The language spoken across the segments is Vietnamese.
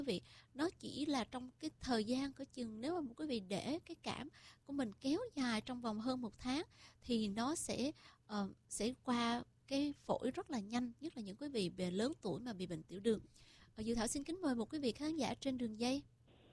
quý vị, nó chỉ là trong cái thời gian có chừng, nếu mà quý vị để cái cảm của mình kéo dài trong vòng hơn 1 tháng thì nó sẽ qua cái phổi rất là nhanh, nhất là những quý vị về lớn tuổi mà bị bệnh tiểu đường. Dự Thảo xin kính mời một quý vị khán giả trên đường dây.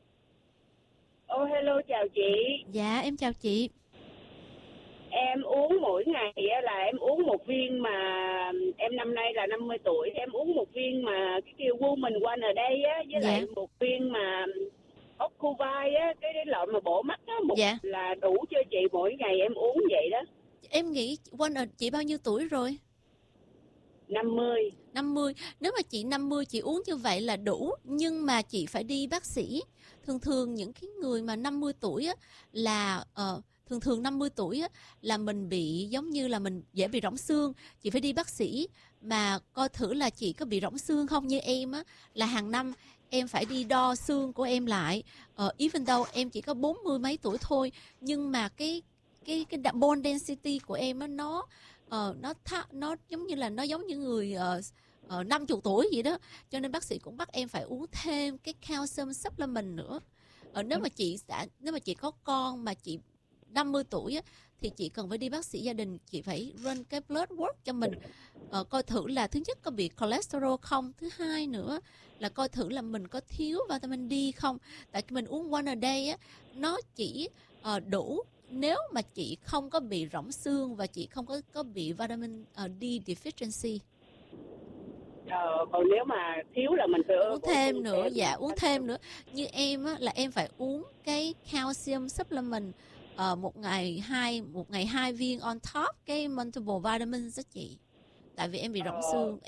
Hello, chào chị. Dạ, em chào chị. Em uống mỗi ngày là em uống một viên, mà em năm nay là 50 tuổi, em uống một viên mà cái kêu Woman One ở đây á, với lại một viên mà Ocuvite á, cái loại mà bổ mắt á, là đủ cho chị mỗi ngày em uống vậy đó. Em nghĩ chị bao nhiêu tuổi rồi? 50. Nếu mà chị 50 chị uống như vậy là đủ, nhưng mà chị phải đi bác sĩ. Thường những cái người mà 50 tuổi á là thường 50 tuổi á là mình bị giống như là mình dễ bị rỗng xương, chị phải đi bác sĩ mà coi thử là chị có bị rỗng xương không. Như em á là hàng năm em phải đi đo xương của em lại. Even though em chỉ có 40 mấy tuổi thôi, nhưng mà cái bone density của em á nó giống như là nó giống như người 50 tuổi vậy đó, cho nên bác sĩ cũng bắt em phải uống thêm cái calcium supplement nữa. Nếu mà chị có con mà chị 50 tuổi á, thì chị cần phải đi bác sĩ gia đình, chị phải run cái blood work cho mình, coi thử là thứ nhất có bị cholesterol không, thứ hai nữa là coi thử là mình có thiếu vitamin D không. Tại mình uống one a day á, nó chỉ đủ nếu mà chị không có bị rỗng xương và chị không có bị vitamin D deficiency. Còn nếu mà thiếu là mình phải uống thêm nữa. Dạ, uống thêm nữa. Như em á là em phải uống cái calcium supplement một ngày 2 viên on top cái multiple vitamins đó chị. Tại vì em bị rỗng xương.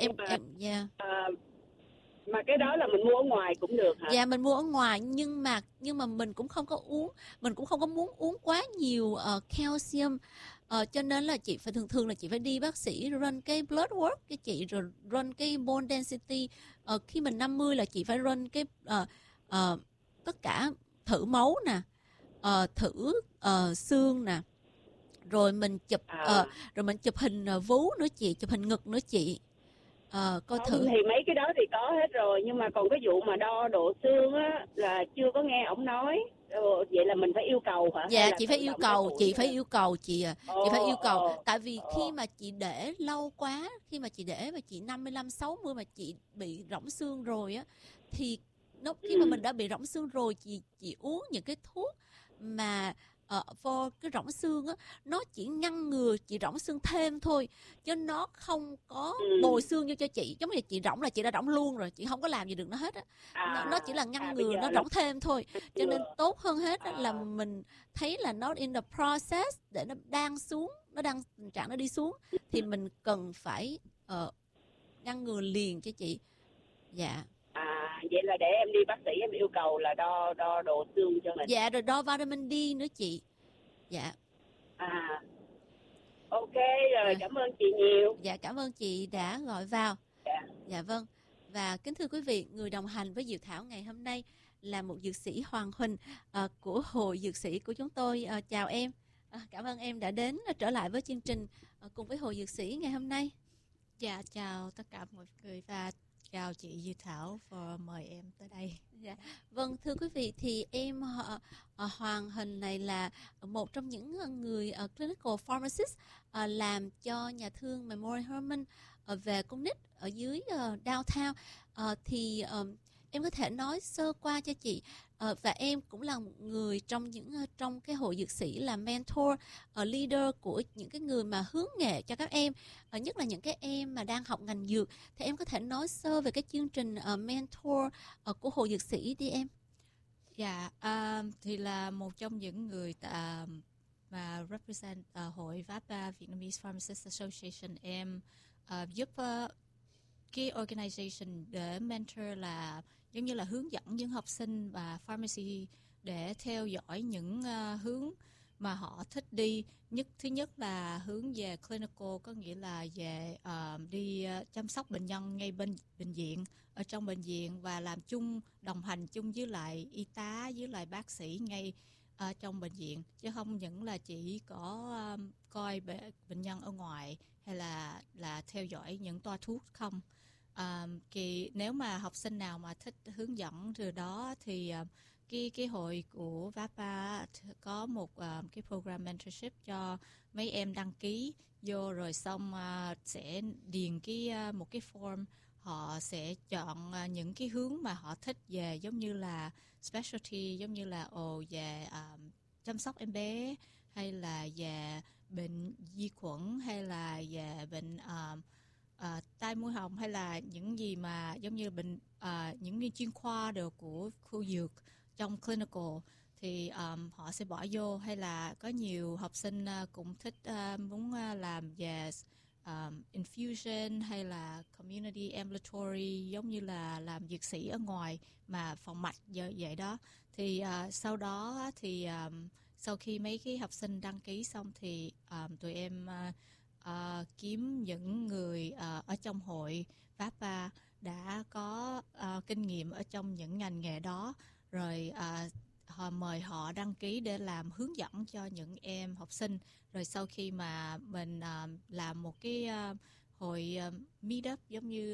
Mà cái đó là mình mua ở ngoài cũng được hả? Dạ, mình mua ở ngoài, nhưng mà mình cũng không có uống, mình cũng không có muốn uống quá nhiều calcium. Cho nên là chị phải thường là chị phải đi bác sĩ run cái blood work cái chị, rồi run cái bone density. Khi mình 50 là chị phải run cái tất cả, thử máu nè, thử xương nè, rồi mình chụp hình vú nữa chị, chụp hình ngực nữa chị. Coi không, thử thì mấy cái đó thì có hết rồi, nhưng mà còn cái vụ mà đo độ xương á là chưa có nghe ổng nói. Vậy là mình phải yêu cầu hả? Dạ, chị phải yêu cầu, chị phải yêu cầu chị phải yêu cầu. Tại vì khi mà chị để lâu quá, khi mà chị để mà chị 55, 60 mà chị bị rỗng xương rồi á, thì khi mà mình đã bị rỗng xương rồi, chị uống những cái thuốc mà for cái rỗng xương á, nó chỉ ngăn ngừa chị rỗng xương thêm thôi, chứ nó không có bồi xương vô cho chị. Giống như chị rỗng là chị đã rỗng luôn rồi, chị không có làm gì được nó hết á. Nó chỉ là ngăn ngừa nó rỗng thêm thôi. Cho nên tốt hơn hết là mình thấy là nó in the process, để nó đang xuống, nó đang tình trạng nó đi xuống, thì mình cần phải ngăn ngừa liền cho chị. Dạ. Vậy là để em đi bác sĩ em yêu cầu là đo độ xương cho mình. Dạ, rồi đo vitamin D nữa chị. Dạ. Ok rồi, cảm ơn chị nhiều. Dạ, cảm ơn chị đã gọi vào. Dạ vâng. Và kính thưa quý vị, người đồng hành với Diệu Thảo ngày hôm nay là một dược sĩ Hoàng Huỳnh của Hội Dược sĩ của chúng tôi. Chào em. Cảm ơn em đã đến trở lại với chương trình cùng với Hội Dược sĩ ngày hôm nay. Dạ, chào tất cả mọi người và chào chị Diệu Thảo và mời em tới đây. Dạ. Vâng, thưa quý vị, thì em Hoàng Huỳnh này là một trong những người clinical pharmacist làm cho nhà thương Memorial Hermann về con nít ở dưới downtown. Thì em có thể nói sơ qua cho chị, và em cũng là một người trong cái hội dược sĩ, là mentor, leader của những cái người mà hướng nghệ cho các em, nhất là những cái em mà đang học ngành dược. Thì em có thể nói sơ về cái chương trình mentor của hội dược sĩ đi em. Dạ, thì là một trong những người mà represent hội VAPA, Vietnamese Pharmacists Association. Em giúp cái organization để mentor, là giống như là hướng dẫn những học sinh và pharmacy để theo dõi những hướng mà họ thích đi. Thứ nhất là hướng về clinical, có nghĩa là về đi chăm sóc bệnh nhân ngay bên bệnh viện, ở trong bệnh viện, và làm chung, đồng hành chung với lại y tá, với lại bác sĩ ngay trong bệnh viện, chứ không những là chỉ có coi bệnh nhân ở ngoài hay là theo dõi những toa thuốc không. Nếu mà học sinh nào mà thích hướng dẫn từ đó thì cái hội của VAPA có một cái program mentorship cho mấy em đăng ký vô, rồi xong sẽ điền một cái form. Họ sẽ chọn những cái hướng mà họ thích về, giống như là specialty, giống như là về chăm sóc em bé, hay là về bệnh vi khuẩn, hay là về bệnh tai mũi họng, hay là những gì mà giống như bệnh những chuyên khoa đều của khu dược trong clinical, thì họ sẽ bỏ vô. Hay là có nhiều học sinh cũng thích muốn làm về infusion hay là community ambulatory, giống như là làm dược sĩ ở ngoài mà phòng mạch vậy đó. Thì sau đó thì sau khi mấy cái học sinh đăng ký xong thì tụi em kiếm những người ở trong hội VAPA đã có kinh nghiệm ở trong những ngành nghề đó, rồi họ mời họ đăng ký để làm hướng dẫn cho những em học sinh. Rồi sau khi mà mình làm một cái hội meet up, giống như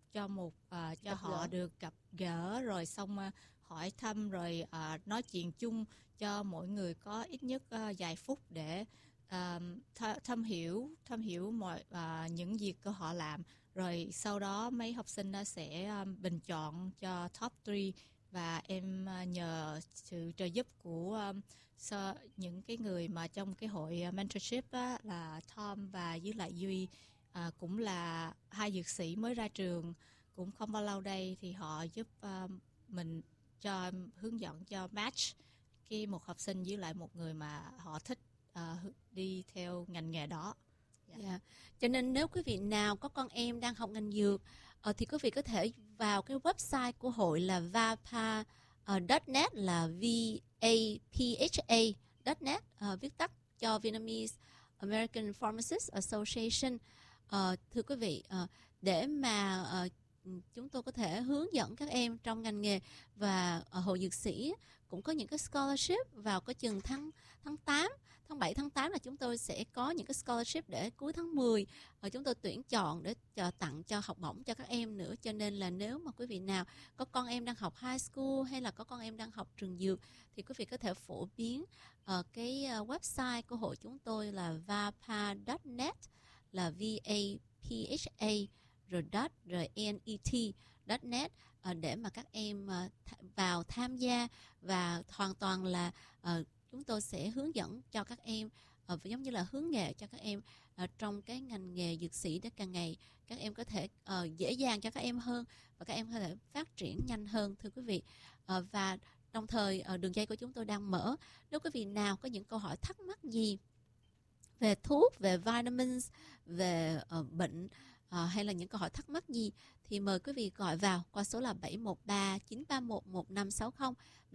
cho họ được gặp gỡ, rồi xong hỏi thăm, rồi nói chuyện chung cho mỗi người có ít nhất vài phút để thâm hiểu mọi những việc của họ làm. Rồi sau đó mấy học sinh nó sẽ bình chọn cho top 3, và em nhờ sự trợ giúp của những cái người mà trong cái hội mentorship á, là Tom và với lại Duy, cũng là 2 dược sĩ mới ra trường cũng không bao lâu đây, thì họ giúp mình cho hướng dẫn cho match một học sinh với lại một người mà họ thích đi theo ngành nghề đó. Yeah. Cho nên nếu quý vị nào có con em đang học ngành dược thì quý vị có thể vào cái website của hội là vapa.net, là VAPHA.net, viết tắt cho Vietnamese American Pharmacists Association. Thưa quý vị, để mà chúng tôi có thể hướng dẫn các em trong ngành nghề, và hội dược sĩ cũng có những cái scholarship vào có chừng tháng 8, tháng 7, tháng 8 là chúng tôi sẽ có những cái scholarship để cuối tháng 10 chúng tôi tuyển chọn để tặng cho học bổng cho các em nữa. Cho nên là nếu mà quý vị nào có con em đang học high school hay là có con em đang học trường dược thì quý vị có thể phổ biến cái website của hội chúng tôi là vapa.net, là VAPHA rồi .net để mà các em vào tham gia, và hoàn toàn là chúng tôi sẽ hướng dẫn cho các em, giống như là hướng nghệ cho các em trong cái ngành nghề dược sĩ, để càng ngày các em có thể dễ dàng cho các em hơn, và các em có thể phát triển nhanh hơn, thưa quý vị. Và đồng thời đường dây của chúng tôi đang mở. Nếu quý vị nào có những câu hỏi thắc mắc gì về thuốc, về vitamins, về bệnh, hay là những câu hỏi thắc mắc gì, thì mời quý vị gọi vào qua số là 713-931-1560,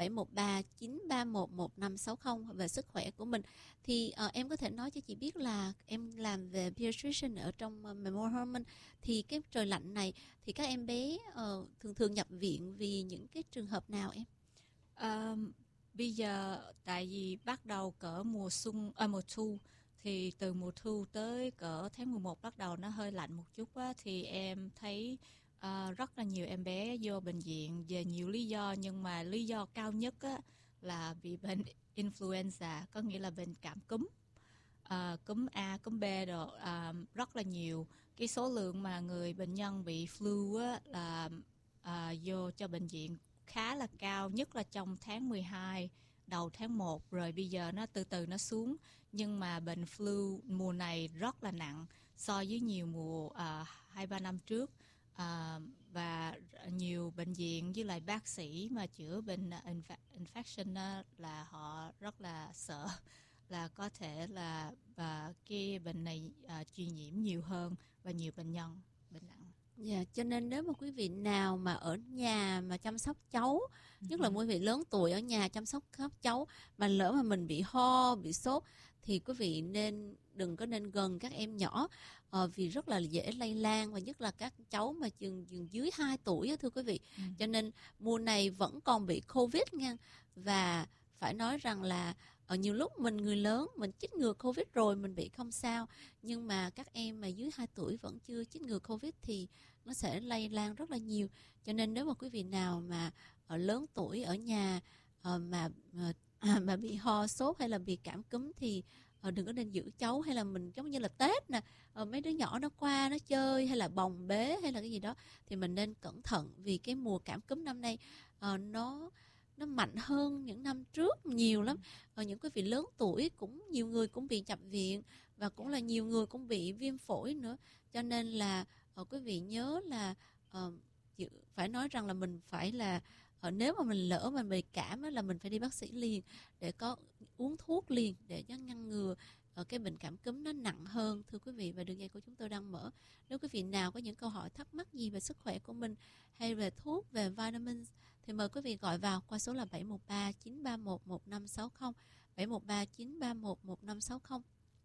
713-931-1560 về sức khỏe của mình. Thì em có thể nói cho chị biết là em làm về pediatrician ở trong Memorial Hermann, thì cái trời lạnh này thì các em bé thường nhập viện vì những cái trường hợp nào em? Bây giờ tại vì bắt đầu cỡ mùa thu, thì từ mùa thu tới cỡ tháng 11 bắt đầu nó hơi lạnh một chút á, thì em thấy rất là nhiều em bé vô bệnh viện về nhiều lý do, nhưng mà lý do cao nhất á, là bị bệnh influenza, có nghĩa là bệnh cảm cúm, cúm A, cúm B rồi, rất là nhiều. Cái số lượng mà người bệnh nhân bị flu á, là vô cho bệnh viện khá là cao, nhất là trong tháng 12, đầu tháng 1, rồi bây giờ nó từ từ nó xuống. Nhưng mà bệnh flu mùa này rất là nặng so với nhiều mùa 2-3 năm trước, và nhiều bệnh viện với lại bác sĩ mà chữa bệnh infection là họ rất là sợ là có thể là cái bệnh này truyền nhiễm nhiều hơn và nhiều bệnh nhân bệnh nặng. Yeah, cho nên nếu mà quý vị nào mà ở nhà mà chăm sóc cháu, nhất là quý vị lớn tuổi ở nhà chăm sóc cháu, mà lỡ mà mình bị ho, bị sốt, thì quý vị đừng có nên gần các em nhỏ, vì rất là dễ lây lan, và nhất là các cháu mà chừng dưới 2 tuổi thưa quý vị. Cho nên mùa này vẫn còn bị Covid nha, và phải nói rằng là nhiều lúc mình người lớn mình chích ngừa Covid rồi mình bị không sao, nhưng mà các em mà dưới 2 tuổi vẫn chưa chích ngừa Covid thì nó sẽ lây lan rất là nhiều. Cho nên nếu mà quý vị nào mà lớn tuổi ở nhà mà bị ho sốt hay là bị cảm cúm thì đừng có nên giữ cháu, hay là mình giống như là Tết nè, mấy đứa nhỏ nó qua nó chơi hay là bồng bế hay là cái gì đó thì mình nên cẩn thận, vì cái mùa cảm cúm năm nay nó mạnh hơn những năm trước nhiều lắm. Những quý vị lớn tuổi cũng nhiều người cũng bị nhập viện, và cũng là nhiều người cũng bị viêm phổi nữa. Cho nên là quý vị nhớ là phải nói rằng là mình phải là nếu mà mình lỡ mình bị cảm là mình phải đi bác sĩ liền, để có uống thuốc liền để cho ngăn ngừa cái bệnh cảm cúm nó nặng hơn, thưa quý vị. Và đường dây của chúng tôi đang mở. Nếu quý vị nào có những câu hỏi thắc mắc gì về sức khỏe của mình hay về thuốc, về vitamins thì mời quý vị gọi vào qua số là 713 931 1560, 713 931 1560.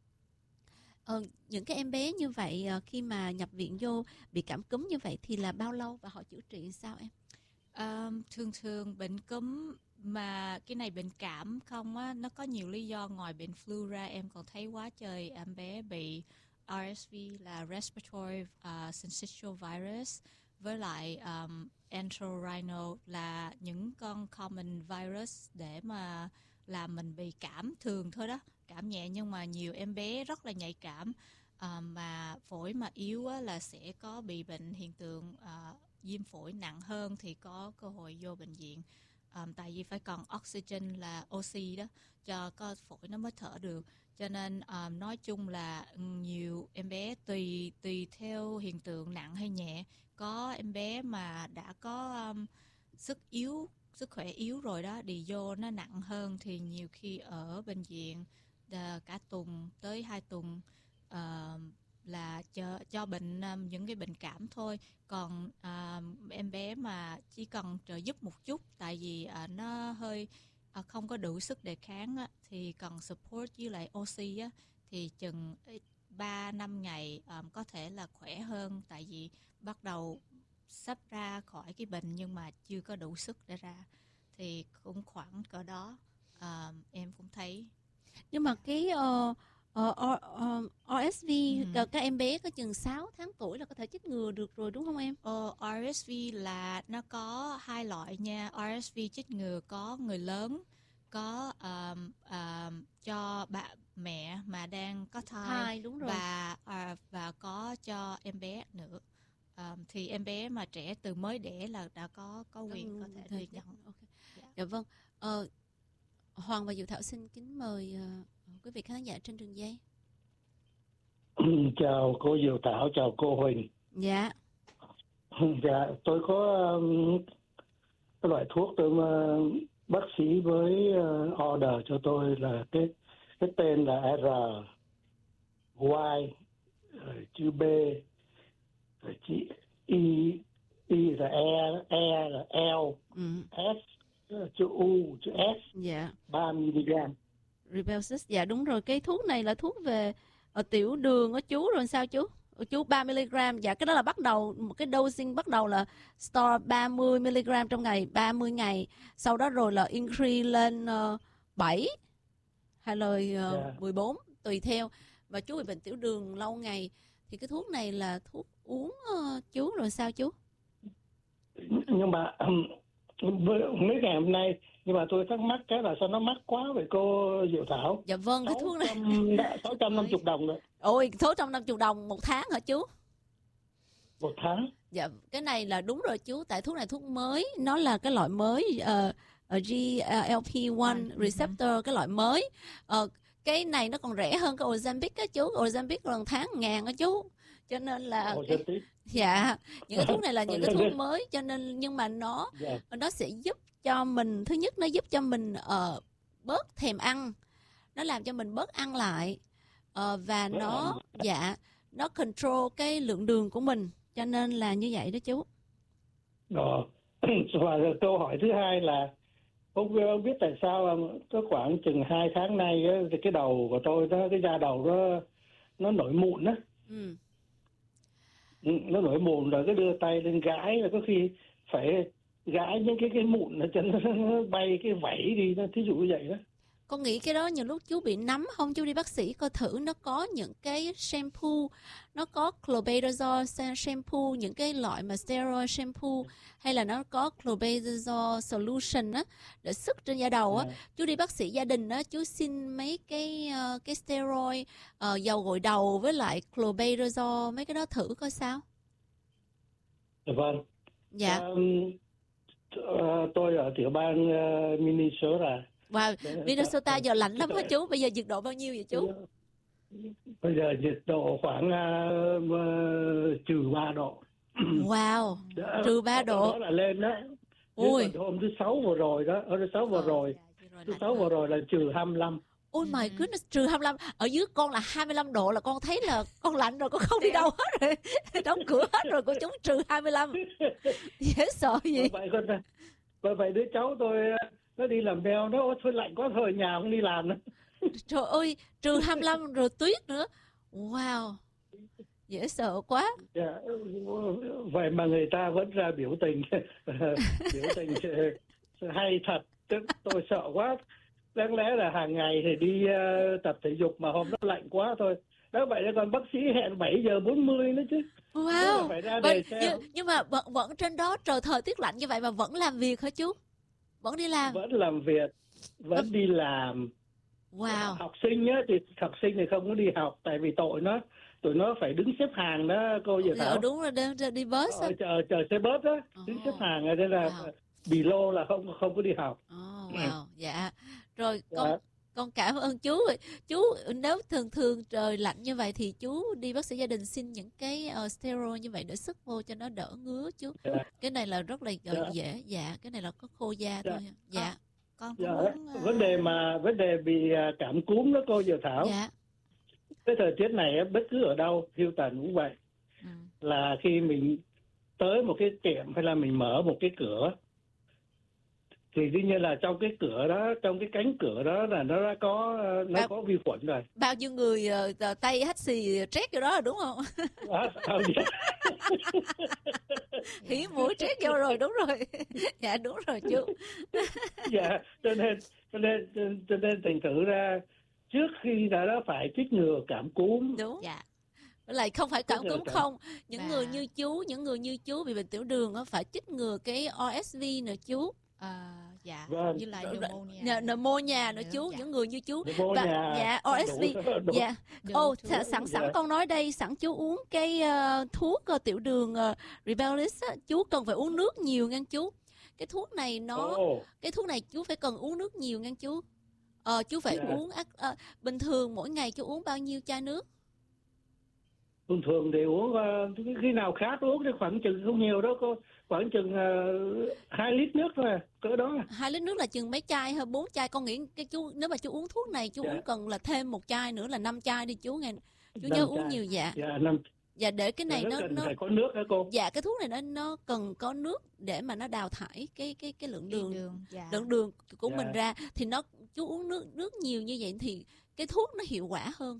Những cái em bé như vậy khi mà nhập viện vô bị cảm cúm như vậy thì là bao lâu và họ chữa trị sao em? Thường bệnh cúm mà cái này bệnh cảm không á, nó có nhiều lý do. Ngoài bệnh flu ra em còn thấy quá trời em bé bị RSV là Respiratory Syncytial Virus, với lại enterorhinal là những con common virus để mà làm mình bị cảm thường thôi đó, cảm nhẹ. Nhưng mà nhiều em bé rất là nhạy cảm, mà phổi mà yếu á, là sẽ có bị bệnh hiện tượng viêm phổi nặng hơn thì có cơ hội vô bệnh viện. Tại vì phải còn oxygen là oxy đó cho có phổi nó mới thở được. Cho nên nói chung là nhiều em bé tùy theo hiện tượng nặng hay nhẹ. Có em bé mà đã có sức khỏe yếu rồi đó, đi vô nó nặng hơn thì nhiều khi ở bệnh viện cả tuần tới 2 tuần là cho bệnh những cái bệnh cảm thôi. Còn em bé mà chỉ cần trợ giúp một chút, tại vì nó hơi không có đủ sức đề kháng á, thì cần support với lại oxy á, thì chừng 3-5 ngày có thể là khỏe hơn, tại vì bắt đầu sắp ra khỏi cái bệnh nhưng mà chưa có đủ sức để ra, thì cũng khoảng cỡ đó. Em cũng thấy. Nhưng mà cái RSV các em bé có chừng 6 tháng tuổi là có thể chích ngừa được rồi đúng không em? RSV là nó có 2 loại nha. RSV chích ngừa có người lớn, có cho bà mẹ mà đang có thai, đúng rồi. và có cho em bé nữa. Thì em bé mà trẻ từ mới đẻ là đã có quyền có thể được nhận. Okay. Dạ vâng. Hoàng và Diệu Thảo xin kính mời quý vị khán giả trên đường dây. Chào cô Diệu Thảo, chào cô Huỳnh. Dạ. Dạ, tôi có cái loại thuốc tôi bác sĩ với order cho tôi là cái tên là R, Y, chữ B, chữ I là E là L, S chữ U, chữ S. Dạ. 3 mg. Ribelsis, dạ đúng rồi. Cái thuốc này là thuốc về tiểu đường á chú, rồi sao chú? Chú 30mg, dạ cái đó là bắt đầu, một cái dosing bắt đầu là start 30mg trong ngày 30 ngày. Sau đó rồi là increase lên 7 hay là 14 tùy theo. Và chú bị bệnh tiểu đường lâu ngày thì cái thuốc này là thuốc uống chú, rồi sao chú? Nhưng mà mấy ngày hôm nay, nhưng mà tôi thắc mắc cái là sao nó mắc quá vậy cô Diệu Thảo? Dạ vâng, cái thuốc này 650 đồng rồi. Ôi, 650 đồng một tháng hả chú? Một tháng? Dạ, cái này là đúng rồi chú, tại thuốc này thuốc mới, nó là cái loại mới GLP-1 receptor, cái loại mới. Cái này nó còn rẻ hơn cái Ozempic á chú, Ozempic lần tháng 1.000 á chú. Cho nên là dạ, những cái thuốc này là những cái thuốc mới, cho nên nhưng mà nó sẽ giúp cho mình, thứ nhất nó giúp cho mình bớt thèm ăn, nó làm cho mình bớt ăn lại, và nó control cái lượng đường của mình, cho nên là như vậy đó chú. Và câu hỏi thứ hai là không biết tại sao có khoảng chừng 2 tháng nay thì cái đầu của tôi đó, cái da đầu nó nổi mụn á. Nó nổi mụn rồi, cứ đưa tay lên gãi là có khi phải gãi những cái mụn ở chân nó bay cái vảy đi, thí dụ như vậy đó. Con nghĩ cái đó nhiều lúc chú bị nấm không? Chú đi bác sĩ coi thử nó có những cái shampoo, nó có clobetasol shampoo, những cái loại mà steroid shampoo, hay là nó có clobetasol solution á để sức trên da đầu á. Chú đi bác sĩ gia đình á, chú xin mấy cái steroid, dầu gội đầu với lại clobetasol, mấy cái đó thử coi sao. Vâng. Dạ. Tôi ở tiểu bang Minnesota. Wow, Minnesota giờ lạnh lắm hả chú? Bây giờ nhiệt độ bao nhiêu vậy chú? Bây giờ nhiệt độ khoảng trừ 3 độ. Wow, trừ 3 độ. Đó là lên đó. Ôi. Hôm thứ Sáu vừa rồi đó, thứ Sáu vừa rồi là trừ 25. Ôi my goodness, trừ 25. Ở dưới con là 25 độ là con thấy là con lạnh rồi, con không đi đâu hết rồi. Đóng cửa hết rồi, con chúng trừ 25. Dễ sợ gì. Bởi vậy đứa cháu tôi nó đi làm bèo, nó thôi lạnh quá thôi nhà không đi làm nữa. Trời ơi, trừ 25 rồi tuyết nữa. Wow, dễ sợ quá. Yeah. Vậy mà người ta vẫn ra biểu tình. Biểu tình hay thật. Tôi sợ quá. Đáng lẽ là hàng ngày thì đi tập thể dục mà hôm đó lạnh quá thôi. Đó vậy còn bác sĩ hẹn 7:40 nữa chứ. Wow. Phải ra nhưng mà vẫn trên đó trời thời tiết lạnh như vậy mà vẫn làm việc hả chú? Vẫn đi làm? Vẫn làm việc, vẫn đi làm. Wow. Học sinh á thì không có đi học tại vì tụi nó phải đứng xếp hàng đó cô Diệu Thảo. Đúng rồi, đi bus á. Chờ xe bus á, đứng xếp hàng rồi nên là bị lô là không có đi học. Wow, dạ. Rồi con cảm ơn chú. Chú nếu thường trời lạnh như vậy thì chú đi bác sĩ gia đình xin những cái steroid như vậy để sức vô cho nó đỡ ngứa chú. Cái này là rất là dễ. Dạ, cái này là có khô da thôi. Dạ. Con muốn vấn đề bị cảm cúm đó cô Diệu Thảo. Dạ. Cái thời tiết này bất cứ ở đâu, Hilton cũng vậy. Là khi mình tới một cái tiệm hay là mình mở một cái cửa thì tuy nhiên là trong cái cửa đó, trong cái cánh cửa đó là nó có vi khuẩn rồi. Bao nhiêu người tay hắt xì trét vô đó là đúng không? Hỉ mũi trét vô rồi, đúng rồi. Dạ đúng rồi chú. Dạ, cho nên thành thử ra trước khi đã phải chích ngừa cảm cúm. Đúng. Dạ. Với lại không phải cảm cúm không, những người như chú bị bệnh tiểu đường phải chích ngừa cái RSV nữa chú. Dạ, vâng. Như là pneumonia nữa chú, những người như chú. Dạ, RSV. Dạ. Sẵn con nói đây, sẵn chú uống cái thuốc tiểu đường Rebellis á, chú cần phải uống nước nhiều nghe chú. Cái thuốc này chú phải cần uống nước nhiều nghe chú. Chú phải uống bình thường mỗi ngày chú uống bao nhiêu chai nước? Bình thường thì uống khi nào khát uống thì khoảng chừng không nhiều đó cô, khoảng chừng 2 lít nước thôi, cỡ đó. 2 lít nước là chừng mấy chai hay 4 chai? Con nghĩ cái chú nếu mà chú uống thuốc này chú uống cần là thêm 1 chai nữa là 5 chai đi chú nghe. Chú nhớ uống nhiều. Dạ. Dạ để cái này nó phải có nước hả cô? Dạ cái thuốc này nó cần có nước để mà nó đào thải cái lượng đường lượng đường của mình ra, thì chú uống nước nhiều như vậy thì cái thuốc nó hiệu quả hơn.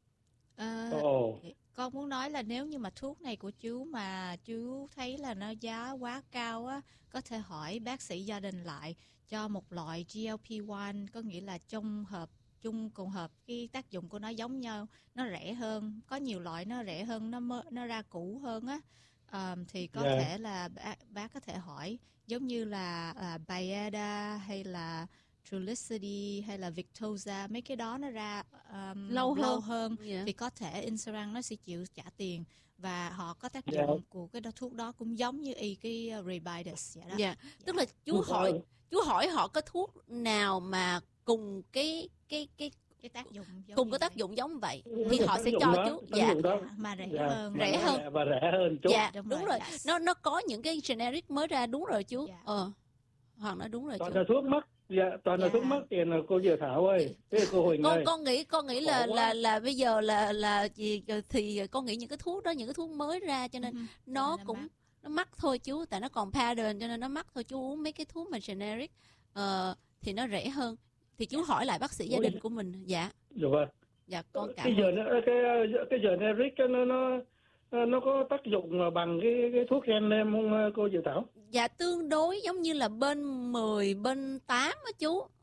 Con muốn nói là nếu như mà thuốc này của chú mà chú thấy là nó giá quá cao á, có thể hỏi bác sĩ gia đình lại cho một loại GLP-1, có nghĩa là chung cùng hợp cái tác dụng của nó giống nhau, nó rẻ hơn, có nhiều loại nó rẻ hơn, nó ra cũ hơn á, thì có thể là bác có thể hỏi giống như là Byetta hay là Trulicity hay là Victoza, mấy cái đó nó ra lâu hơn thì có thể insurance nó sẽ chịu trả tiền và họ có tác dụng của cái thuốc đó cũng giống như cái Rebidus vậy đó. Dạ. Tức là chú hỏi họ có thuốc nào mà cùng cái tác dụng cùng có tác dụng giống vậy thì họ sẽ cho chú mà rẻ hơn và rẻ hơn chút. Dạ đúng rồi. Nó có những cái generic mới ra, đúng rồi chú. Hoàng nói đúng rồi chú. Toàn là thuốc mắc. Dạ, toàn là thuốc mắc tiền là cô Diệu Thảo ơi. Thế cô Huỳnh ơi. Con nghĩ là bây giờ là gì thì con nghĩ những cái thuốc đó, những cái thuốc mới ra cho nên nó cũng nó mắc thôi chú, tại nó còn pattern cho nên nó mắc thôi. Chú uống mấy cái thuốc mà generic thì nó rẻ hơn. Thì chú hỏi lại bác sĩ gia đình của mình. Dạ. Dạ vâng. Dạ con cảm ơn. Cái generic nó có tác dụng bằng cái thuốc Gen không cô Diệu Thảo? Dạ tương đối giống như là bên 10, bên 8 á chú.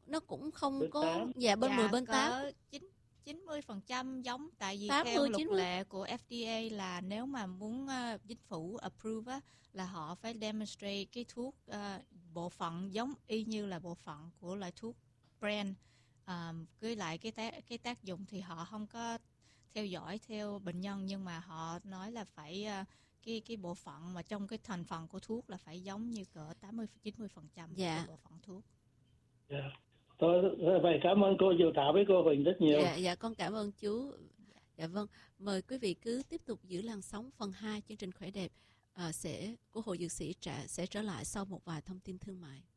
nó cũng không Bên có 8. bên 10 bên 8. 90% giống, tại vì 80, theo luật 90. lệ của FDA là nếu mà muốn chính phủ approve á, là họ phải demonstrate cái thuốc bộ phận giống y như là bộ phận của loại thuốc brand, với lại cái tác dụng thì họ không có theo dõi theo bệnh nhân, nhưng mà họ nói là phải cái bộ phận mà trong cái thành phần của thuốc là phải giống như cỡ 80-90% Dạ. của bộ phận thuốc. Dạ. Tôi vậy cảm ơn cô Diệu Thảo với cô Huỳnh rất nhiều. Dạ, con cảm ơn chú. Dạ vâng, mời quý vị cứ tiếp tục giữ làn sóng. Phần 2 chương trình Khỏe Đẹp của Hội Dược Sĩ sẽ trở lại sau một vài thông tin thương mại.